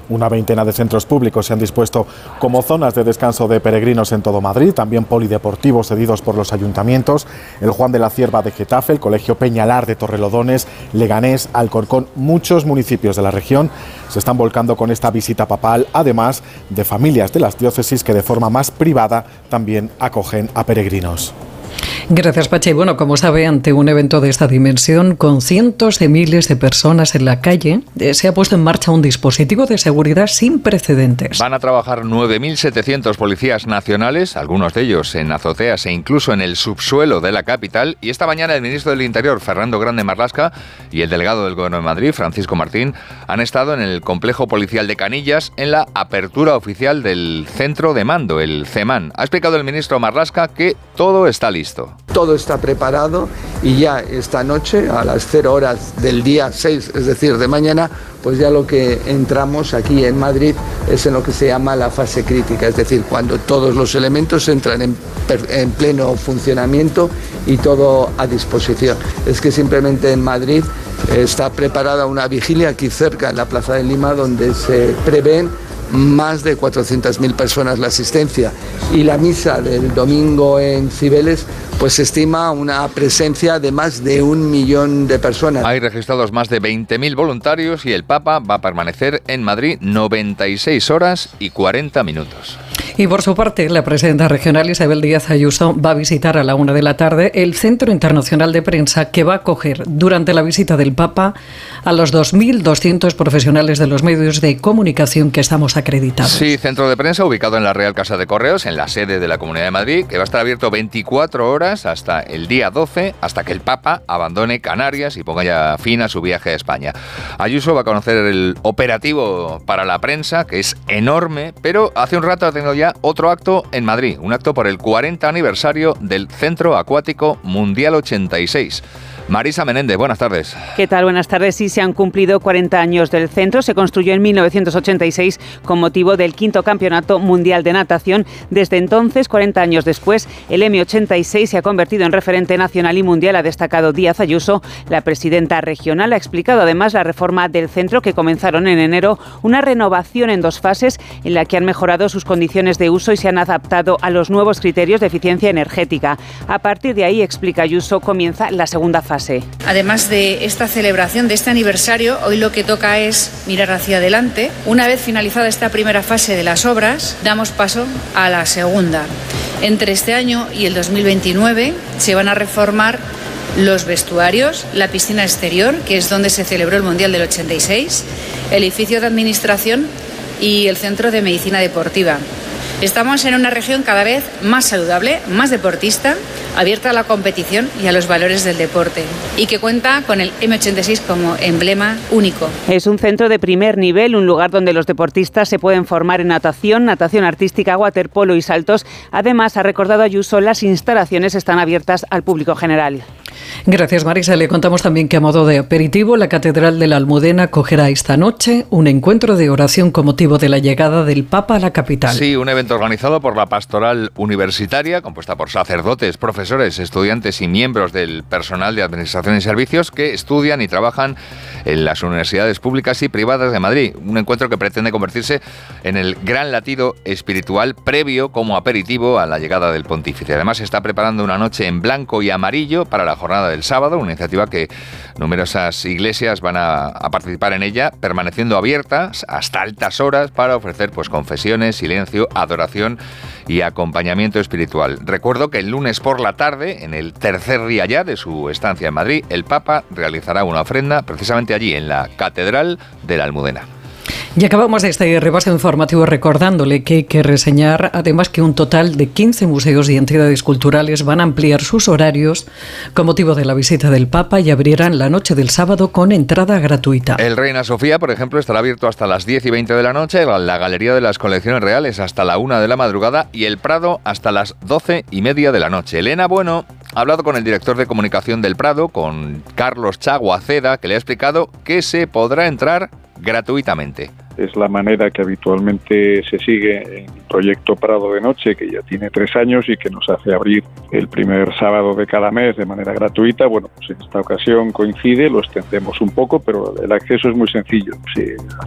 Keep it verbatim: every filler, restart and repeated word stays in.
Una veintena de centros públicos se han dispuesto como zonas de descanso de peregrinos en todo Madrid, también polideportivos cedidos por los ayuntamientos, el Juan de la Cierva de Getafe, el Colegio Peñalar de Torrelodones, Leganés, Alcorcón. Muchos municipios de la región se están volcando con esta visita papal, además de familias de las diócesis que de forma más privada también acogen a peregrinos. Gracias, Pachi. Bueno, como sabe, ante un evento de esta dimensión, con cientos de miles de personas en la calle, eh, se ha puesto en marcha un dispositivo de seguridad sin precedentes. Van a trabajar nueve mil setecientos policías nacionales, algunos de ellos en azoteas e incluso en el subsuelo de la capital. Y esta mañana el ministro del Interior, Fernando Grande Marlaska, y el delegado del Gobierno de Madrid, Francisco Martín, han estado en el complejo policial de Canillas en la apertura oficial del centro de mando, el CEMAN. Ha explicado el ministro Marlaska que todo está listo. Todo está preparado y ya esta noche, a las cero horas del día seis, es decir, de mañana, pues ya lo que entramos aquí en Madrid es en lo que se llama la fase crítica, es decir, cuando todos los elementos entran en, en pleno funcionamiento y todo a disposición. Es que simplemente en Madrid está preparada una vigilia aquí cerca, en la Plaza de Lima, donde se prevén más de cuatrocientas mil personas la asistencia, y la misa del domingo en Cibeles pues se estima una presencia de más de un millón de personas. Hay registrados más de veinte mil voluntarios y el Papa va a permanecer en Madrid noventa y seis horas y cuarenta minutos. Y por su parte, la presidenta regional Isabel Díaz Ayuso va a visitar a la una de la tarde el Centro Internacional de Prensa, que va a acoger durante la visita del Papa a los dos mil doscientos profesionales de los medios de comunicación que estamos acreditados. Sí, centro de prensa ubicado en la Real Casa de Correos, en la sede de la Comunidad de Madrid, que va a estar abierto veinticuatro horas hasta el día doce, hasta que el Papa abandone Canarias y ponga ya fin a su viaje a España. Ayuso va a conocer el operativo para la prensa, que es enorme, pero hace un rato ha tenido ya otro acto en Madrid, un acto por el cuarenta aniversario del Centro Acuático Mundial ochenta y seis. Marisa Menéndez, buenas tardes. ¿Qué tal? Buenas tardes. Sí, se han cumplido cuarenta años del centro. Se construyó en mil novecientos ochenta y seis con motivo del quinto Campeonato Mundial de Natación. Desde entonces, cuarenta años después, el M ochenta y seis se ha convertido en referente nacional y mundial, ha destacado Díaz Ayuso. La presidenta regional ha explicado además la reforma del centro, que comenzaron en enero, una renovación en dos fases en la que han mejorado sus condiciones de uso y se han adaptado a los nuevos criterios de eficiencia energética. A partir de ahí, explica Ayuso, comienza la segunda fase. Además de esta celebración, de este aniversario, hoy lo que toca es mirar hacia adelante. Una vez finalizada esta primera fase de las obras, damos paso a la segunda. Entre este año y el dos mil veintinueve se van a reformar los vestuarios, la piscina exterior, que es donde se celebró el Mundial del ochenta y seis, el edificio de administración y el centro de medicina deportiva. Estamos en una región cada vez más saludable, más deportista, abierta a la competición y a los valores del deporte, y que cuenta con el M ochenta y seis como emblema único. Es un centro de primer nivel, un lugar donde los deportistas se pueden formar en natación, natación artística, waterpolo y saltos. Además, ha recordado Ayuso, las instalaciones están abiertas al público general. Gracias, Marisa. Le contamos también que a modo de aperitivo, la Catedral de la Almudena acogerá esta noche un encuentro de oración con motivo de la llegada del Papa a la capital. Sí, un evento organizado por la Pastoral Universitaria, compuesta por sacerdotes, profesores, estudiantes y miembros del personal de Administración y Servicios que estudian y trabajan en las universidades públicas y privadas de Madrid. Un encuentro que pretende convertirse en el gran latido espiritual previo como aperitivo a la llegada del pontífice. Además, se está preparando una noche en blanco y amarillo para la jornada del sábado, una iniciativa que numerosas iglesias van a, a participar en ella, permaneciendo abiertas hasta altas horas para ofrecer pues confesiones, silencio, adoración y acompañamiento espiritual. Recuerdo que el lunes por la tarde, en el tercer día ya de su estancia en Madrid, el Papa realizará una ofrenda precisamente allí, en la Catedral de la Almudena. Y acabamos este repaso informativo recordándole que hay que reseñar además que un total de quince museos y entidades culturales van a ampliar sus horarios con motivo de la visita del Papa y abrirán la noche del sábado con entrada gratuita. El Reina Sofía, por ejemplo, estará abierto hasta las diez y veinte de la noche, la Galería de las Colecciones Reales hasta la una de la madrugada y el Prado hasta las doce y media de la noche. Elena Bueno ha hablado con el director de comunicación del Prado, con Carlos Chaguaceda, que le ha explicado que se podrá entrar gratuitamente. Es la manera que habitualmente se sigue en el proyecto Prado de Noche, que ya tiene tres años y que nos hace abrir el primer sábado de cada mes de manera gratuita. Bueno, pues en esta ocasión coincide, lo extendemos un poco, pero el acceso es muy sencillo. Se